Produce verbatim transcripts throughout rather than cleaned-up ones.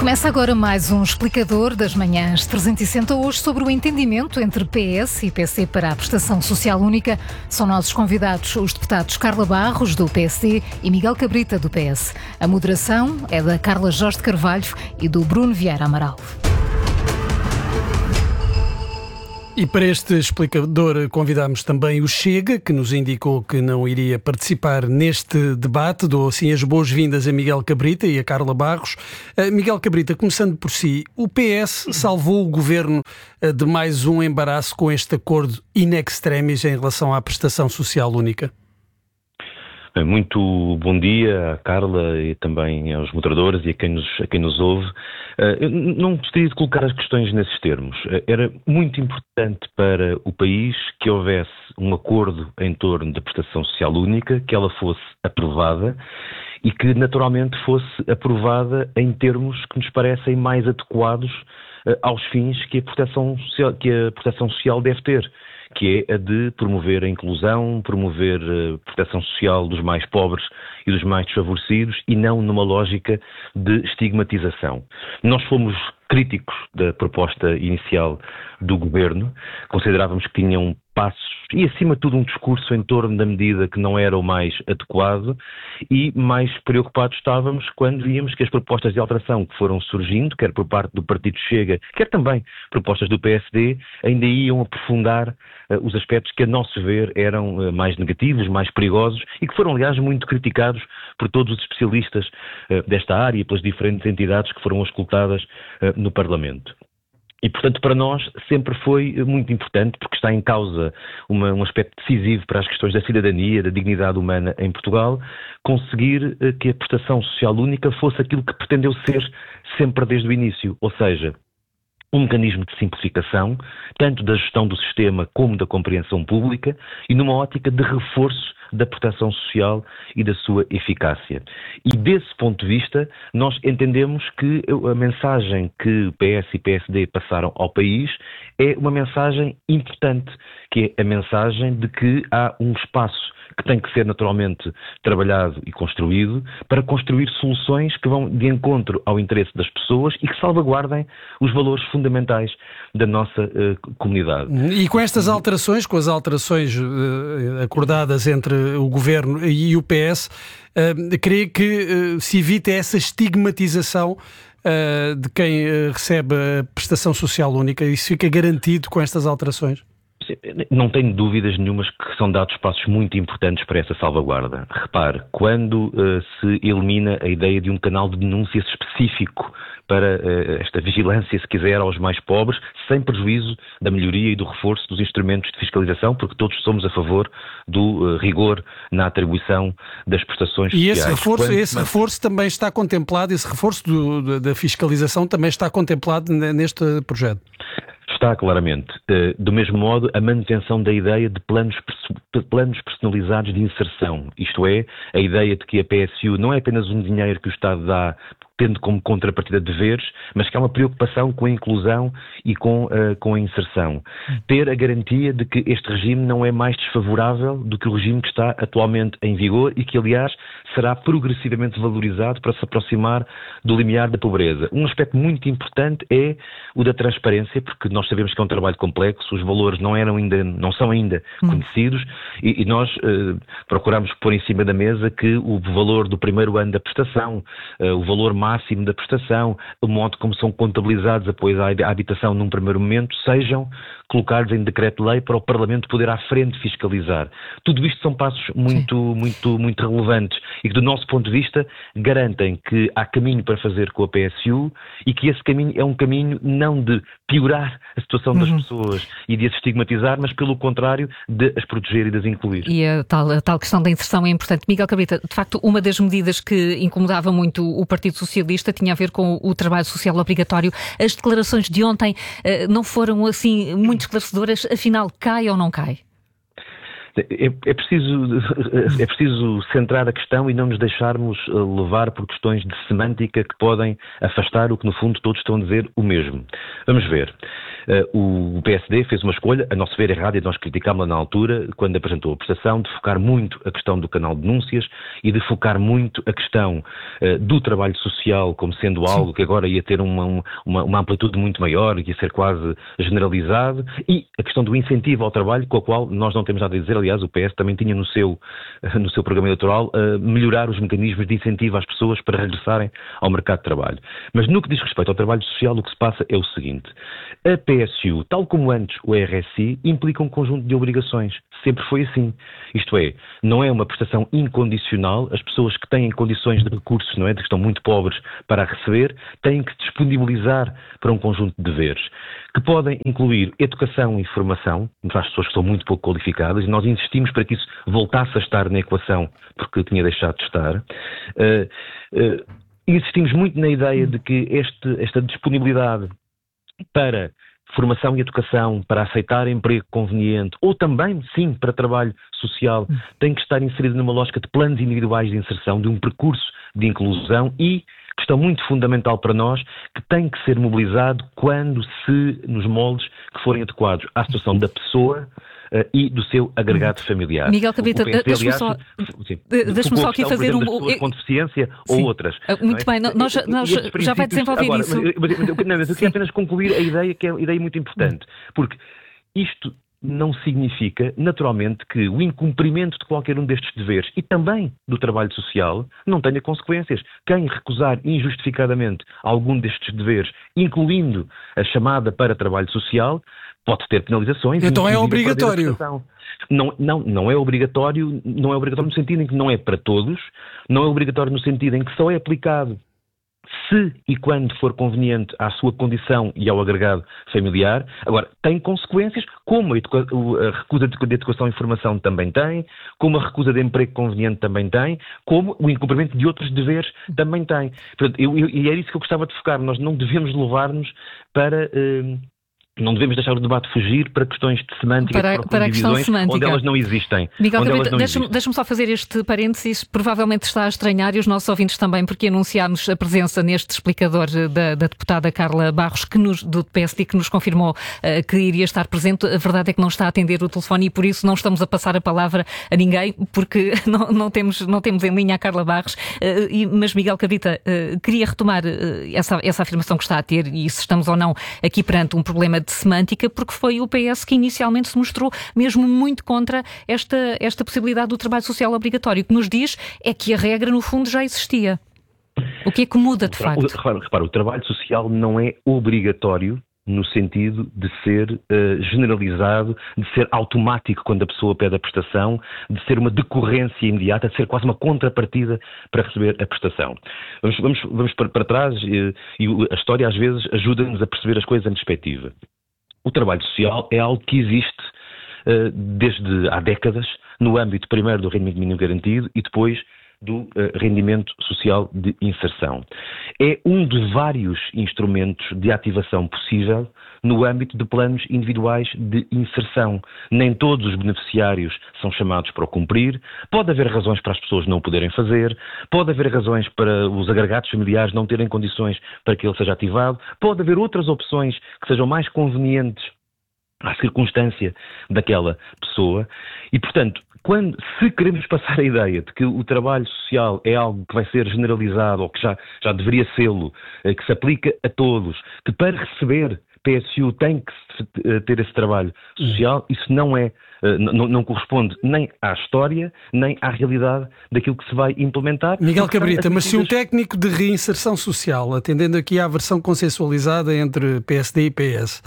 Começa agora mais um explicador das manhãs trezentos e sessenta, hoje sobre o entendimento entre P S e P S D para a prestação social única. São nossos convidados os deputados Carla Barros, do P S D, e Miguel Cabrita, do P S. A moderação é da Carla Jorge de Carvalho e do Bruno Vieira Amaral. E para este explicador convidamos também o Chega, que nos indicou que não iria participar neste debate. Dou assim as boas-vindas a Miguel Cabrita e a Carla Barros. Uh, Miguel Cabrita, começando por si, o P S salvou o governo uh, de mais um embaraço com este acordo in extremis em relação à prestação social única? Muito bom dia à Carla e também aos moderadores e a quem nos, a quem nos ouve. Eu não gostaria de colocar as questões nesses termos. Era muito importante para o país que houvesse um acordo em torno da prestação social única, que ela fosse aprovada e que naturalmente fosse aprovada em termos que nos parecem mais adequados aos fins que a proteção social, que a proteção social deve ter, que é a de promover a inclusão, promover a proteção social dos mais pobres e dos mais desfavorecidos e não numa lógica de estigmatização. Nós fomos críticos da proposta inicial do Governo, considerávamos que tinham passos e, acima de tudo, um discurso em torno da medida que não era o mais adequado, e mais preocupados estávamos quando víamos que as propostas de alteração que foram surgindo, quer por parte do Partido Chega, quer também propostas do P S D, ainda iam aprofundar uh, os aspectos que, a nosso ver, eram uh, mais negativos, mais perigosos e que foram, aliás, muito criticados por todos os especialistas uh, desta área e pelas diferentes entidades que foram auscultadas uh, no Parlamento. E, portanto, para nós sempre foi muito importante, porque está em causa uma, um aspecto decisivo para as questões da cidadania, da dignidade humana em Portugal, conseguir que a prestação social única fosse aquilo que pretendeu ser sempre desde o início, ou seja, um mecanismo de simplificação, tanto da gestão do sistema como da compreensão pública, e numa ótica de reforço da proteção social e da sua eficácia. E desse ponto de vista, nós entendemos que a mensagem que P S e P S D passaram ao país é uma mensagem importante, que é a mensagem de que há um espaço que tem que ser naturalmente trabalhado e construído para construir soluções que vão de encontro ao interesse das pessoas e que salvaguardem os valores fundamentais da nossa uh, comunidade. E com estas alterações, com as alterações uh, acordadas entre o Governo e o P S, uh, creio que uh, se evita essa estigmatização uh, de quem uh, recebe a prestação social única. Isso fica garantido com estas alterações? Não tenho dúvidas nenhumas que são dados passos muito importantes para essa salvaguarda. Repare, quando uh, se elimina a ideia de um canal de denúncias específico para uh, esta vigilância, se quiser, aos mais pobres, sem prejuízo da melhoria e do reforço dos instrumentos de fiscalização, porque todos somos a favor do uh, rigor na atribuição das prestações e sociais. E esse reforço, quando... esse reforço também está contemplado, esse reforço do, da fiscalização também está contemplado neste projeto? Está, claramente. Do mesmo modo, a manutenção da ideia de planos, de planos personalizados de inserção. Isto é, a ideia de que a P S U não é apenas um dinheiro que o Estado dá tendo como contrapartida deveres, mas que há uma preocupação com a inclusão e com, uh, com a inserção. Ter a garantia de que este regime não é mais desfavorável do que o regime que está atualmente em vigor e que, aliás, será progressivamente valorizado para se aproximar do limiar da pobreza. Um aspecto muito importante é o da transparência, porque nós sabemos que é um trabalho complexo, os valores não, eram ainda, não são ainda hum. conhecidos e, e nós uh, procuramos pôr em cima da mesa que o valor do primeiro ano da prestação, uh, o valor máximo da prestação, o modo como são contabilizados apoios à habitação num primeiro momento, sejam colocados em decreto-lei para o Parlamento poder à frente fiscalizar. Tudo isto são passos muito, muito, muito relevantes e que, do nosso ponto de vista, garantem que há caminho para fazer com a P S U e que esse caminho é um caminho não de piorar a situação das uhum. pessoas e de as estigmatizar, mas, pelo contrário, de as proteger e de as incluir. E a tal, a tal questão da inserção é importante. Miguel Cabrita, de facto, uma das medidas que incomodava muito o Partido Socialista tinha a ver com o trabalho social obrigatório. As declarações de ontem uh, não foram, assim, muito esclarecedoras. Afinal, cai ou não cai? É, é, preciso, é preciso centrar a questão e não nos deixarmos levar por questões de semântica que podem afastar o que, no fundo, todos estão a dizer o mesmo. Vamos ver. O P S D fez uma escolha, a nosso ver errada, e nós criticámos-la na altura, quando apresentou a prestação, de focar muito a questão do canal de denúncias e de focar muito a questão uh, do trabalho social como sendo algo que agora ia ter uma, uma, uma amplitude muito maior, ia ser quase generalizado, e a questão do incentivo ao trabalho, com a qual nós não temos nada a dizer. Aliás, o P S também tinha no seu, uh, no seu programa eleitoral uh, melhorar os mecanismos de incentivo às pessoas para regressarem ao mercado de trabalho. Mas no que diz respeito ao trabalho social, o que se passa é o seguinte: a P S U, tal como antes o R S I, implica um conjunto de obrigações. Sempre foi assim. Isto é, não é uma prestação incondicional. As pessoas que têm condições de recursos, não é, que estão muito pobres para a receber, têm que se disponibilizar para um conjunto de deveres, que podem incluir educação e formação para as pessoas que são muito pouco qualificadas, e nós insistimos para que isso voltasse a estar na equação, porque tinha deixado de estar. Uh, uh, insistimos muito na ideia de que este, esta disponibilidade para formação e educação, para aceitar emprego conveniente, ou também, sim, para trabalho social, tem que estar inserido numa lógica de planos individuais de inserção, de um percurso de inclusão e, questão muito fundamental para nós, que tem que ser mobilizado quando se, nos moldes que forem adequados à situação da pessoa Uh, e do seu agregado familiar. Miguel Cabrita, deixa-me só, deixa-me só aqui questão, fazer exemplo, um... pessoas com deficiência sim. ou outras. Muito é? bem, nós, nós já vai desenvolver agora, isso. Mas, mas, mas, não, mas eu queria apenas concluir a ideia, que é uma ideia muito importante, porque isto não significa, naturalmente, que o incumprimento de qualquer um destes deveres e também do trabalho social não tenha consequências. Quem recusar injustificadamente algum destes deveres, incluindo a chamada para trabalho social, pode ter penalizações. Então é obrigatório. Não, não, não é obrigatório, não é obrigatório no sentido em que não é para todos, não é obrigatório no sentido em que só é aplicado se e quando for conveniente à sua condição e ao agregado familiar. Agora, tem consequências, como a, educa- a recusa de educação e formação também tem, como a recusa de emprego conveniente também tem, como o incumprimento de outros deveres também tem. Portanto, eu, eu, e é isso que eu gostava de focar. Nós não devemos levar-nos para... Uh, Não devemos deixar o debate fugir para questões de semântica, para, para a questão semântica, onde elas não existem. Miguel Cabrita, deixa-me, deixa-me só fazer este parênteses, provavelmente está a estranhar, e os nossos ouvintes também, porque anunciámos a presença neste explicador da, da deputada Carla Barros, que nos, do P S D, que nos confirmou uh, que iria estar presente. A verdade é que não está a atender o telefone e por isso não estamos a passar a palavra a ninguém, porque não, não, temos, não temos em linha a Carla Barros. Uh, e, mas, Miguel Cabrita, uh, queria retomar uh, essa, essa afirmação que está a ter, e se estamos ou não aqui perante um problema de de semântica, porque foi o P S que inicialmente se mostrou mesmo muito contra esta, esta possibilidade do trabalho social obrigatório. O que nos diz é que a regra, no fundo, já existia. O que é que muda, de facto? Repara, repara, o trabalho social não é obrigatório no sentido de ser uh, generalizado, de ser automático quando a pessoa pede a prestação, de ser uma decorrência imediata, de ser quase uma contrapartida para receber a prestação. Vamos, vamos, vamos para, para trás e, e a história às vezes ajuda-nos a perceber as coisas em perspectiva. O trabalho social é algo que existe uh, desde há décadas, no âmbito primeiro do rendimento mínimo garantido e depois do uh, rendimento social de inserção. É um de vários instrumentos de ativação possível no âmbito de planos individuais de inserção. Nem todos os beneficiários são chamados para o cumprir, pode haver razões para as pessoas não poderem fazer, pode haver razões para os agregados familiares não terem condições para que ele seja ativado, pode haver outras opções que sejam mais convenientes à circunstância daquela pessoa e, portanto, quando, se queremos passar a ideia de que o trabalho social é algo que vai ser generalizado ou que já, já deveria sê-lo, que se aplica a todos, que para receber P S U tem que ter esse trabalho social, isso não é, não, não corresponde nem à história, nem à realidade daquilo que se vai implementar. Miguel Cabrita, mas se um técnico de reinserção social, atendendo aqui à versão consensualizada entre P S D e P S,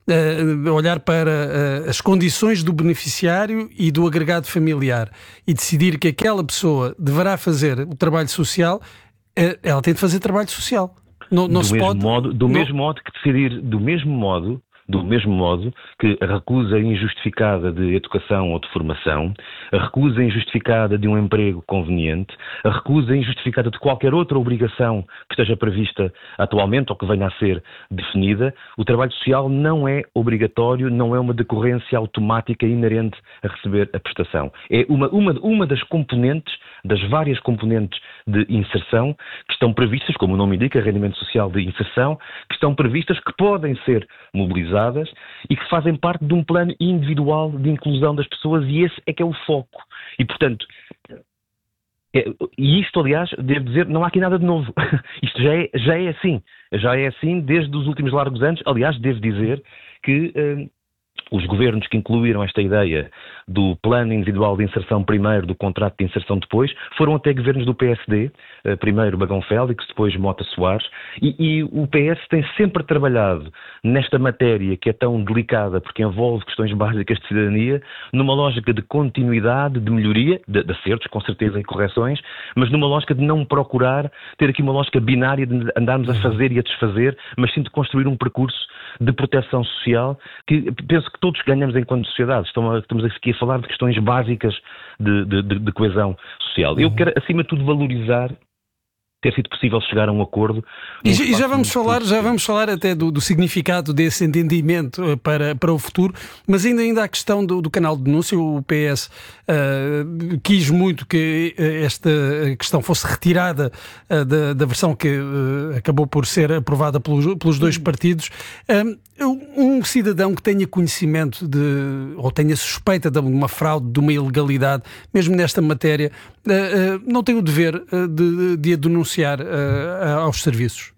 Uh, olhar para uh, as condições do beneficiário e do agregado familiar e decidir que aquela pessoa deverá fazer o trabalho social, uh, ela tem de fazer trabalho social. Não, não do se mesmo pode... modo, do não... mesmo modo que decidir, do mesmo modo do mesmo modo que a recusa injustificada de educação ou de formação, a recusa injustificada de um emprego conveniente, a recusa injustificada de qualquer outra obrigação que esteja prevista atualmente ou que venha a ser definida, o trabalho social não é obrigatório, não é uma decorrência automática inerente a receber a prestação. É uma, uma, uma das componentes, das várias componentes de inserção que estão previstas, como o nome indica, rendimento social de inserção, que estão previstas, que podem ser mobilizadas e que fazem parte de um plano individual de inclusão das pessoas, e esse é que é o foco. E, portanto, é, e isto, aliás, devo dizer, não há aqui nada de novo. Isto já é, já é assim. Já é assim desde os últimos largos anos. Aliás, devo dizer que hum, os governos que incluíram esta ideia do plano individual de inserção primeiro, do contrato de inserção depois, foram até governos do P S D, primeiro Bagão Félix, depois Mota Soares, e, e o P S tem sempre trabalhado nesta matéria que é tão delicada, porque envolve questões básicas de cidadania, numa lógica de continuidade, de melhoria, de, de acertos, com certeza, e correções, mas numa lógica de não procurar ter aqui uma lógica binária de andarmos a fazer e a desfazer, mas sim de construir um percurso de proteção social que penso que todos ganhamos enquanto sociedade. Estamos aqui a falar de questões básicas de, de, de coesão social. Uhum. Eu quero, acima de tudo, valorizar ter sido possível chegar a um acordo. E, e já vamos falar, já vamos falar até do, do significado desse entendimento para, para o futuro, mas ainda, ainda há a questão do, do canal de denúncia. O P S uh, quis muito que esta questão fosse retirada uh, da, da versão que uh, acabou por ser aprovada pelos, pelos dois partidos. Um, um cidadão que tenha conhecimento de, ou tenha suspeita de uma fraude, de uma ilegalidade, mesmo nesta matéria, uh, uh, não tem o dever uh, de, de a denunciar uh, aos serviços?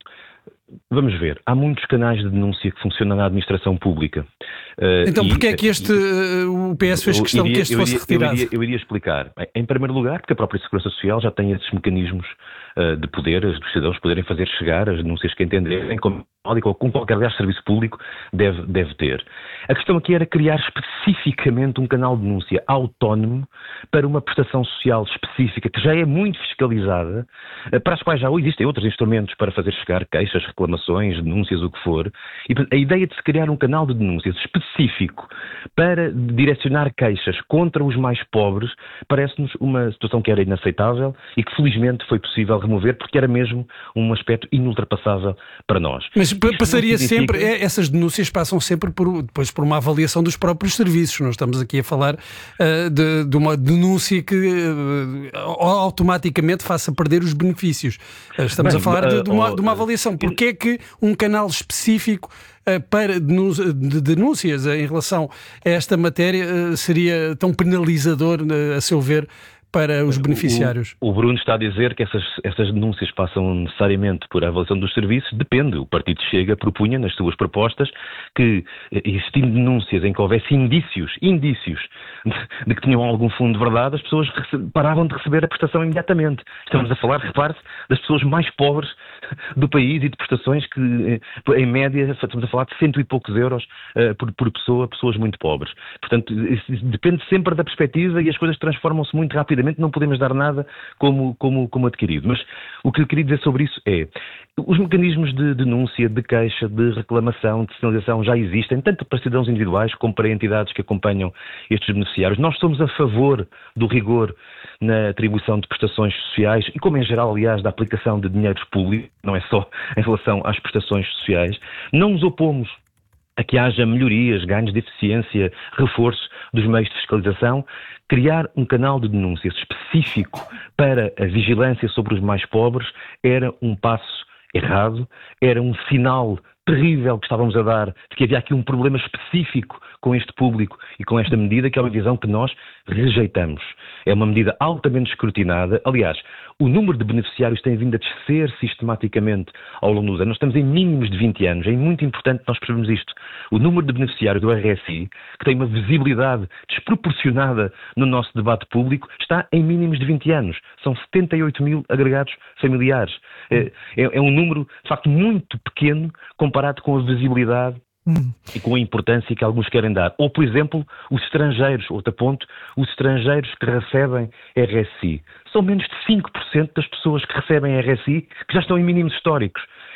Vamos ver. Há muitos canais de denúncia que funcionam na administração pública. Uh, então, e, porquê é que este, uh, o P S fez questão iria, que este fosse iria, retirado? Eu iria, eu iria explicar. Em primeiro lugar, porque a própria Segurança Social já tem esses mecanismos uh, de poder, os cidadãos poderem fazer chegar as denúncias que entenderem, como ou com qualquer aliás, serviço público deve, deve ter. A questão aqui era criar especificamente um canal de denúncia autónomo para uma prestação social específica que já é muito fiscalizada, para as quais já existem outros instrumentos para fazer chegar queixas, reclamações, denúncias, o que for. E a ideia de se criar um canal de denúncias específico para direcionar queixas contra os mais pobres parece-nos uma situação que era inaceitável e que felizmente foi possível remover, porque era mesmo um aspecto inultrapassável para nós. Mas passaria sempre, essas denúncias passam sempre por, depois por uma avaliação dos próprios serviços. Nós estamos aqui a falar uh, de, de uma denúncia que uh, automaticamente faça perder os benefícios. Uh, estamos Bem, a falar de, de, uma, de uma avaliação. Porquê é que um canal específico uh, para de denúncias uh, em relação a esta matéria uh, seria tão penalizador, uh, a seu ver, para os beneficiários? O, o Bruno está a dizer que essas, essas denúncias passam necessariamente por avaliação dos serviços. Depende. O Partido Chega propunha nas suas propostas que, existindo denúncias em que houvesse indícios, indícios de, de que tinham algum fundo de verdade, as pessoas rece- paravam de receber a prestação imediatamente. Estamos a falar, repare-se, das pessoas mais pobres do país e de prestações que, em média, estamos a falar de cento e poucos euros uh, por, por pessoa, pessoas muito pobres. Portanto, isso, isso depende sempre da perspectiva e as coisas transformam-se muito rapidamente. Não podemos dar nada como, como, como adquirido. Mas o que eu queria dizer sobre isso é os mecanismos de denúncia, de queixa, de reclamação, de sinalização já existem, tanto para cidadãos individuais como para entidades que acompanham estes beneficiários. Nós somos a favor do rigor na atribuição de prestações sociais e, como em geral, aliás, da aplicação de dinheiros públicos, não é só em relação às prestações sociais. Não nos opomos a que haja melhorias, ganhos de eficiência, reforço dos meios de fiscalização. Criar um canal de denúncias específico para a vigilância sobre os mais pobres era um passo errado, era um sinal terrível que estávamos a dar de que havia aqui um problema específico com este público e com esta medida, que é uma visão que nós rejeitamos. É uma medida altamente escrutinada. Aliás, o número de beneficiários tem vindo a descer sistematicamente ao longo dos anos. Nós estamos em mínimos de vinte anos. É muito importante nós percebermos isto. O número de beneficiários do R S I, que tem uma visibilidade desproporcionada no nosso debate público, está em mínimos de vinte anos. São setenta e oito mil agregados familiares. É, é, é um número, de facto, muito pequeno comparado com a visibilidade Hum. e com a importância que alguns querem dar. Ou, por exemplo, os estrangeiros, outro ponto, os estrangeiros que recebem R S I. São menos de cinco por cento das pessoas que recebem R S I que já estão em mínimos históricos.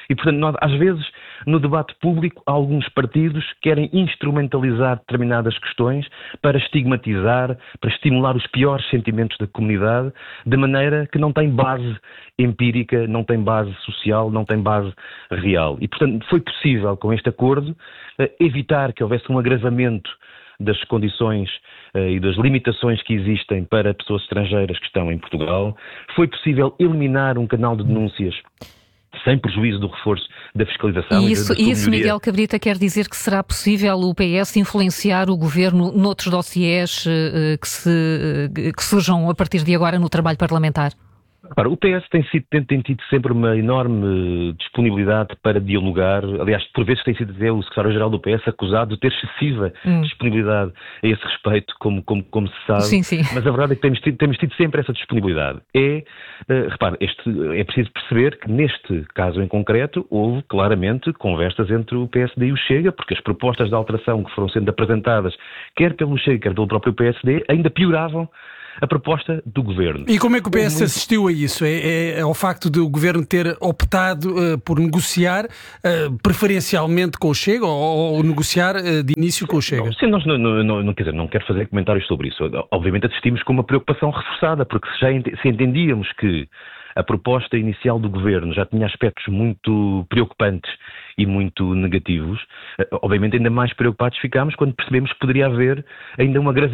E, portanto, nós, às vezes, no debate público, alguns partidos querem instrumentalizar determinadas questões para estigmatizar, para estimular os piores sentimentos da comunidade, de maneira que não tem base empírica, não tem base social, não tem base real. E, portanto, foi possível, com este acordo, evitar que houvesse um agravamento das condições uh, e das limitações que existem para pessoas estrangeiras que estão em Portugal. Foi possível eliminar um canal de denúncias sem prejuízo do reforço da fiscalização. E isso, e da, da isso Miguel Cabrita, quer dizer que será possível o P S influenciar o Governo noutros dossiês uh, que, se, uh, que surjam a partir de agora no trabalho parlamentar? Para, o P S tem, sido, tem, tem tido sempre uma enorme disponibilidade para dialogar. Aliás, por vezes tem sido até o secretário-geral do P S acusado de ter excessiva hum. disponibilidade a esse respeito, como, como, como se sabe. Sim, sim. Mas a verdade é que temos tido, temos tido sempre essa disponibilidade. É, uh, repare, este, é preciso perceber que neste caso em concreto houve claramente conversas entre o P S D e o Chega, porque as propostas de alteração que foram sendo apresentadas, quer pelo Chega, quer pelo próprio P S D, ainda pioravam a proposta do Governo. E como é que o P S assistiu a isso? É, é, é ao facto de o Governo ter optado uh, por negociar uh, preferencialmente com o Chega ou, ou negociar uh, de início com o Chega? Não, sim, nós não, não, não, quer dizer, não quero fazer comentários sobre isso. Obviamente assistimos com uma preocupação reforçada, porque se já ent- se entendíamos que a proposta inicial do Governo já tinha aspectos muito preocupantes e muito negativos, obviamente ainda mais preocupados ficámos quando percebemos que poderia haver ainda uma grave